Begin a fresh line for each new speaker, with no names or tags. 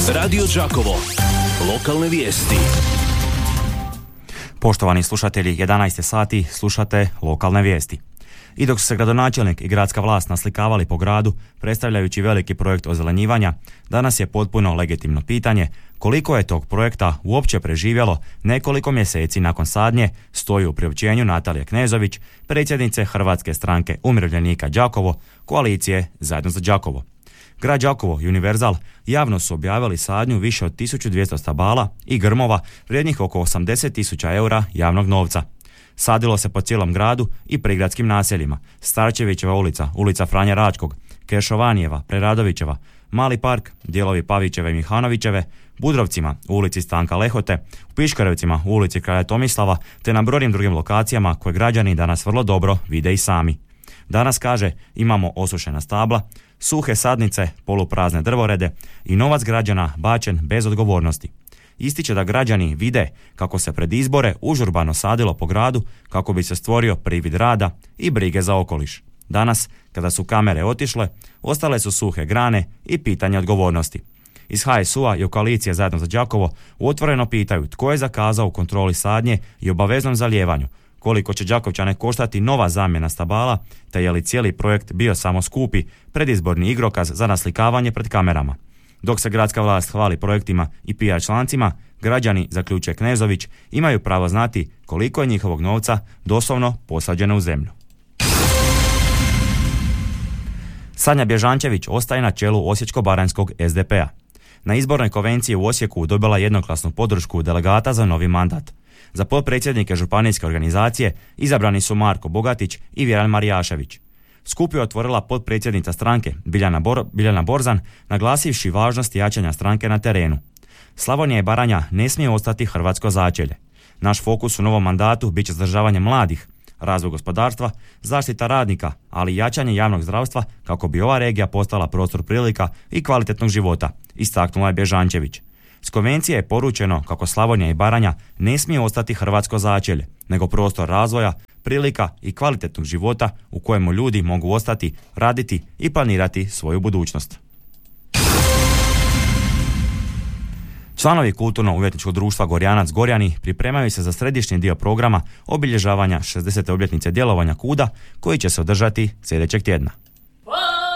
Radio Đakovo. Lokalne vijesti.
Poštovani slušatelji, 11 sati, slušate lokalne vijesti. I dok su se gradonačelnik i gradska vlast naslikavali po gradu, predstavljajući veliki projekt ozelenjivanja, danas je potpuno legitimno pitanje koliko je tog projekta uopće preživjelo nekoliko mjeseci nakon sadnje, stoji u priopćenju Natalije Knezović, predsjednice Hrvatske stranke umirovljenika Đakovo, koalicije Zajedno za Đakovo. Grad Đakovo i Univerzal javno su objavili sadnju više od 1200 stabala i grmova vrijednih oko 80.000 eura javnog novca. Sadilo se po cijelom gradu i prigradskim naseljima: Starčevićeva ulica, ulica Franje Račkog, Kešovanijeva, Preradovićeva, Mali park, dijelovi Pavićeve i Mihanovićeve, Budrovcima u ulici Stanka Lehote, u Piškarevcima u ulici Kralja Tomislava, te na brojnim drugim lokacijama koje građani danas vrlo dobro vide i sami. Danas, kaže, imamo osušena stabla, suhe sadnice, poluprazne drvorede i novac građana bačen bez odgovornosti. Ističe da građani vide kako se pred izbore užurbano sadilo po gradu kako bi se stvorio privid rada i brige za okoliš. Danas, kada su kamere otišle, ostale su suhe grane i pitanje odgovornosti. Iz HSU-a i koalicije Zajedno za Đakovo otvoreno pitaju tko je zakazao u kontroli sadnje i obaveznom zalijevanju, koliko će Đakovčane koštati nova zamjena stabala, te je li cijeli projekt bio samo skupi predizborni igrokaz za naslikavanje pred kamerama. Dok se gradska vlast hvali projektima i PR člancima, građani, zaključuje Knezović, imaju pravo znati koliko je njihovog novca doslovno posađeno u zemlju. Sanja Bježančević ostaje na čelu Osječko-baranjskog SDP-a. Na izbornoj konvenciji u Osijeku dobila jednoglasnu podršku delegata za novi mandat. Za potpredsjednike županijske organizacije izabrani su Marko Bogatić i Vjeran Marijašević. Skup je otvorila potpredsjednica stranke Biljana Borzan, naglasivši važnost jačanja stranke na terenu. Slavonija i Baranja ne smije ostati hrvatsko začelje. Naš fokus u novom mandatu bit će zadržavanje mladih, razvoj gospodarstva, zaštita radnika, ali i jačanje javnog zdravstva kako bi ova regija postala prostor prilika i kvalitetnog života, istaknula je Bježančević. S konvencije je poručeno kako Slavonija i Baranja ne smije ostati hrvatsko začelje, nego prostor razvoja, prilika i kvalitetnog života u kojemu ljudi mogu ostati, raditi i planirati svoju budućnost. Članovi kulturno-umjetničkog društva Gorjanac Gorjani pripremaju se za središnji dio programa obilježavanja 60. obljetnice djelovanja KUD-a koji će se održati sljedećeg tjedna.